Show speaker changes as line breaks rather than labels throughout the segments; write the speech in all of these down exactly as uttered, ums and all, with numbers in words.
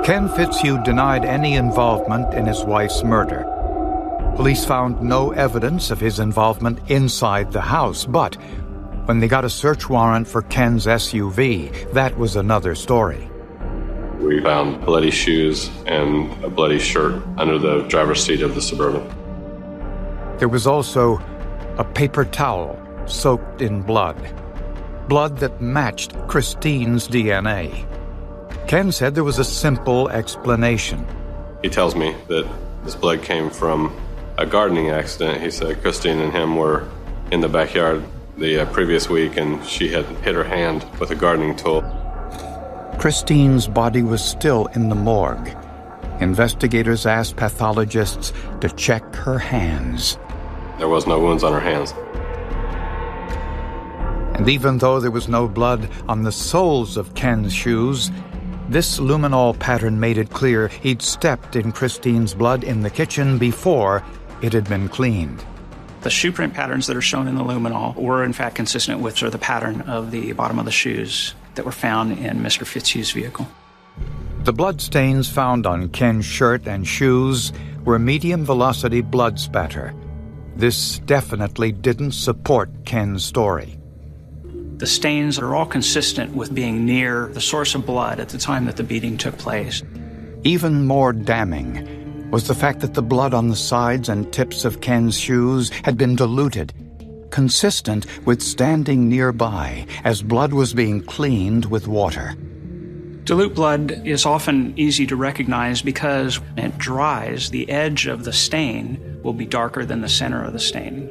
Ken Fitzhugh denied any involvement in his wife's murder. Police found no evidence of his involvement inside the house, but when they got a search warrant for Ken's S U V, that was another story.
We found bloody shoes and a bloody shirt under the driver's seat of the Suburban.
There was also a paper towel soaked in blood, blood that matched Christine's D N A. Ken said there was a simple explanation.
He tells me that this blood came from a gardening accident. He said Christine and him were in the backyard the uh, previous week, and she had hit her hand with a gardening tool.
Christine's body was still in the morgue. Investigators asked pathologists to check her hands.
There was no wounds on her hands.
And even though there was no blood on the soles of Ken's shoes, this luminol pattern made it clear he'd stepped in Christine's blood in the kitchen before it had been cleaned.
The shoe print patterns that are shown in the luminol were in fact consistent with sort of the pattern of the bottom of the shoes that were found in Mister Fitzhugh's vehicle.
The blood stains found on Ken's shirt and shoes were medium-velocity blood spatter. This definitely didn't support Ken's story.
The stains are all consistent with being near the source of blood at the time that the beating took place.
Even more damning was the fact that the blood on the sides and tips of Ken's shoes had been diluted, consistent with standing nearby as blood was being cleaned with water.
Dilute blood is often easy to recognize because when it dries, the edge of the stain will be darker than the center of the stain.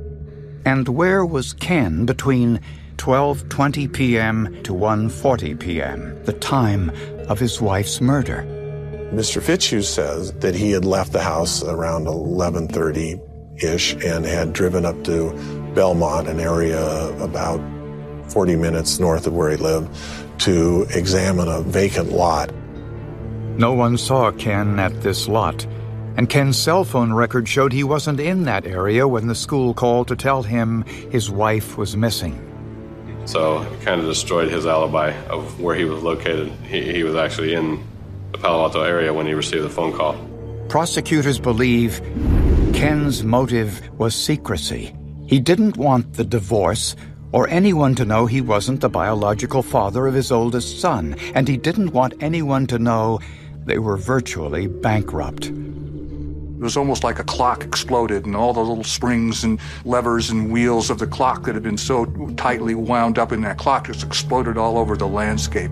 And where was Ken between twelve twenty p.m. to one forty p.m., the time of his wife's murder?
Mister Fitzhugh says that he had left the house around eleven thirty-ish and had driven up to Belmont, an area about forty minutes north of where he lived, to examine a vacant lot.
No one saw Ken at this lot, and Ken's cell phone record showed he wasn't in that area when the school called to tell him his wife was missing.
So it kind of destroyed his alibi of where he was located. He, he was actually in the Palo Alto area when he received the phone call.
Prosecutors believe Ken's motive was secrecy. He didn't want the divorce or anyone to know he wasn't the biological father of his oldest son, and he didn't want anyone to know they were virtually bankrupt.
It was almost like a clock exploded, and all the little springs and levers and wheels of the clock that had been so tightly wound up in that clock just exploded all over the landscape.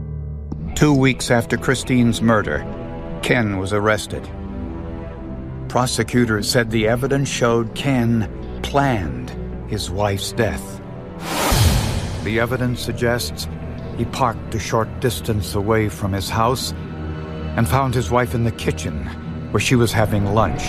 Two weeks after Christine's murder, Ken was arrested. Prosecutors said the evidence showed Ken planned his wife's death. The evidence suggests he parked a short distance away from his house and found his wife in the kitchen where she was having lunch.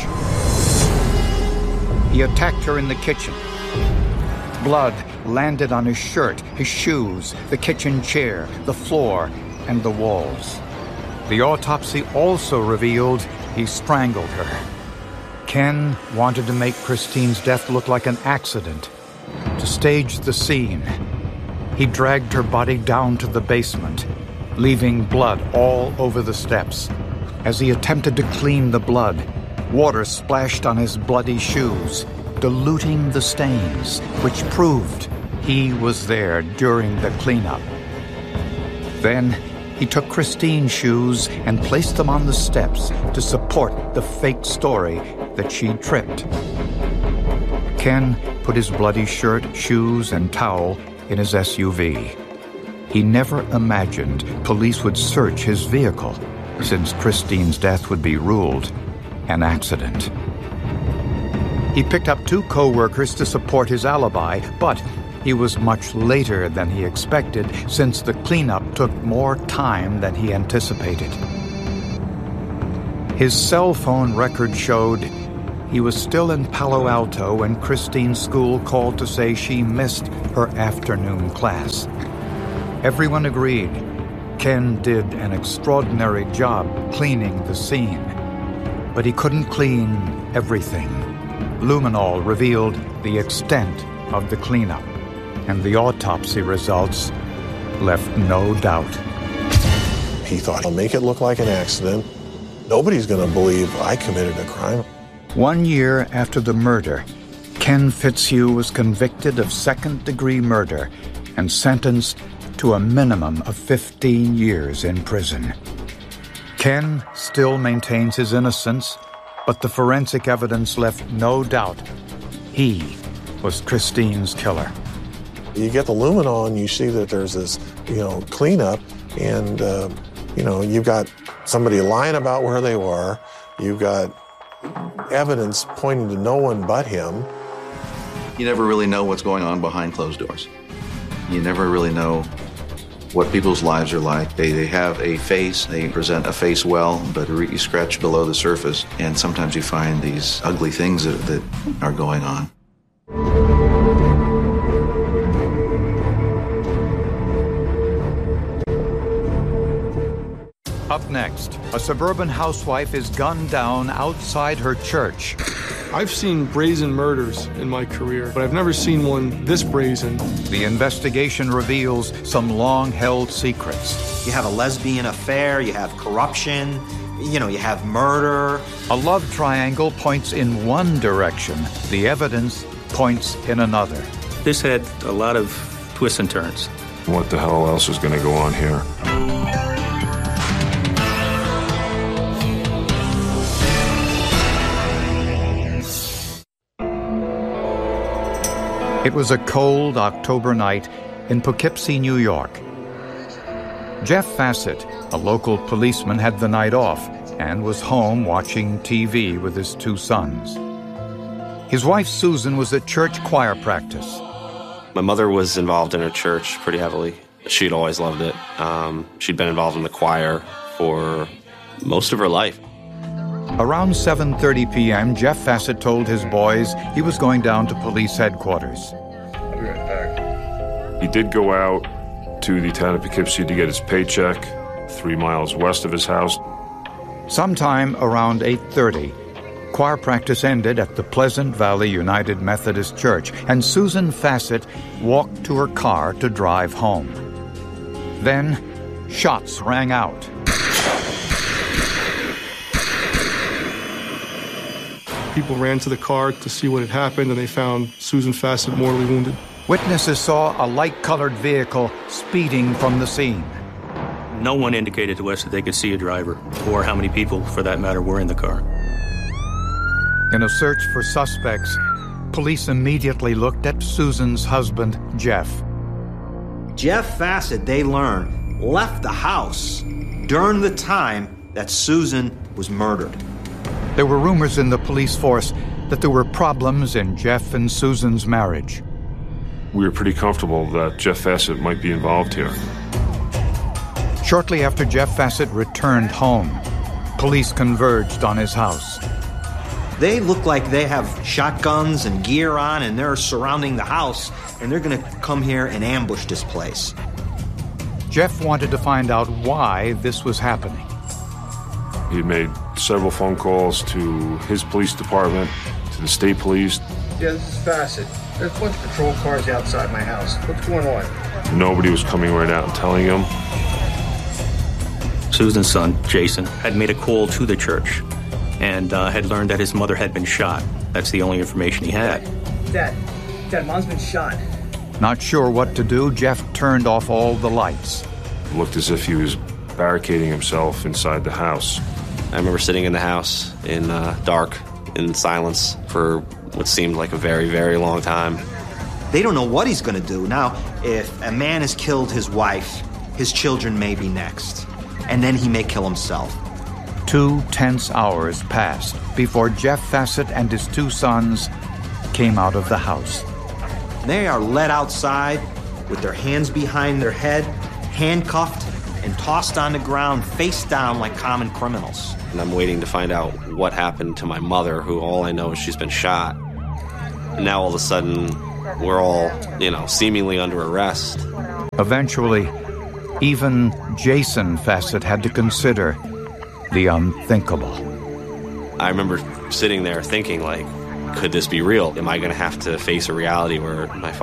He attacked her in the kitchen. Blood landed on his shirt, his shoes, the kitchen chair, the floor, and the walls. The autopsy also revealed he strangled her. Ken wanted to make Christine's death look like an accident. To stage the scene, he dragged her body down to the basement, leaving blood all over the steps. As he attempted to clean the blood, water splashed on his bloody shoes, diluting the stains, which proved he was there during the cleanup. Then he took Christine's shoes and placed them on the steps to support the fake story that she'd tripped. Ken put his bloody shirt, shoes, and towel in his S U V. He never imagined police would search his vehicle, since Christine's death would be ruled an accident. He picked up two co-workers to support his alibi, but he was much later than he expected, since the cleanup took more time than he anticipated. His cell phone record showed he was still in Palo Alto when Christine's school called to say she missed her afternoon class. Everyone agreed Ken did an extraordinary job cleaning the scene, but he couldn't clean everything. Luminol revealed the extent of the cleanup, and the autopsy results left no doubt.
He thought, I'll make it look like an accident. Nobody's going to believe I committed a crime.
One year after the murder, Ken Fitzhugh was convicted of second-degree murder and sentenced to a minimum of fifteen years in prison. Ken still maintains his innocence, but the forensic evidence left no doubt he was Christine's killer.
You get the luminol and you see that there's this, you know, cleanup, and, uh, you know, you've got somebody lying about where they were. You've got evidence pointing to no one but him.
You never really know what's going on behind closed doors. You never really know what people's lives are like. They, they have a face, they present a face well, but you scratch below the surface, and sometimes you find these ugly things that, that are going on.
Up next, a suburban housewife is gunned down outside her church.
I've seen brazen murders in my career, but I've never seen one this brazen.
The investigation reveals some long-held secrets.
You have a lesbian affair, you have corruption, you know, you have murder.
A love triangle points in one direction. The evidence points in another.
This had a lot of twists and turns.
What the hell else is going to go on here?
It was a cold October night in Poughkeepsie, New York. Jeff Fassett, a local policeman, had the night off and was home watching T V with his two sons. His wife, Susan, was at church choir practice.
My mother was involved in her church pretty heavily. She'd always loved it. Um, she'd been involved in the choir for most of her life.
Around seven thirty p.m., Jeff Fassett told his boys he was going down to police headquarters.
I'll be right back. He did go out to the town of Poughkeepsie to get his paycheck, three miles west of his house.
Sometime around eight thirty, choir practice ended at the Pleasant Valley United Methodist Church, and Susan Fassett walked to her car to drive home. Then, shots rang out.
People ran to the car to see what had happened, and they found Susan Fassett mortally wounded.
Witnesses saw a light-colored vehicle speeding from the scene.
No one indicated to us that they could see a driver, or how many people, for that matter, were in the car.
In a search for suspects, police immediately looked at Susan's husband, Jeff.
Jeff Fassett, they learned, left the house during the time that Susan was murdered.
There were rumors in the police force that there were problems in Jeff and Susan's marriage.
We were pretty comfortable that Jeff Fassett might be involved here.
Shortly after Jeff Fassett returned home, police converged on his house.
They look like they have shotguns and gear on, and they're surrounding the house, and they're going to come here and ambush this place.
Jeff wanted to find out why this was happening.
He made several phone calls to his police department, to the state police.
Yeah, this is Fassett. There's a bunch of patrol cars outside my house. What's going on?
Nobody was coming right out and telling him.
Susan's son, Jason, had made a call to the church and uh, had learned that his mother had been shot. That's the only information he had.
Dad, Dad, Mom's been shot.
Not sure what to do, Jeff turned off all the lights.
It looked as if he was barricading himself inside the house.
I remember sitting in the house in uh, dark, in silence, for what seemed like a very, very long time.
They don't know what he's going to do. Now, if a man has killed his wife, his children may be next. And then he may kill himself.
Two tense hours passed before Jeff Fassett and his two sons came out of the house.
They are led outside with their hands behind their head, handcuffed, and tossed on the ground, face down like common criminals.
And I'm waiting to find out what happened to my mother, who all I know is she's been shot. And now all of a sudden, we're all, you know, seemingly under arrest.
Eventually, even Jason Fassett had to consider the unthinkable.
I remember sitting there thinking, like, could this be real? Am I going to have to face a reality where my